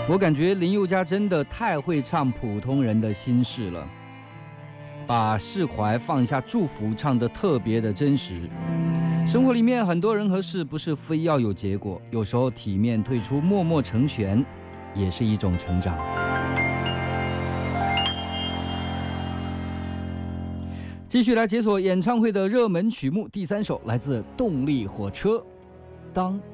我感觉林宥嘉真的太会唱普通人的心事了，把释怀、放下祝福唱得特别的真实。生活里面很多人和事不是非要有结果，有时候体面退出、默默成全，也是一种成长。继续来解锁演唱会的热门曲目，第3首来自动力火车，当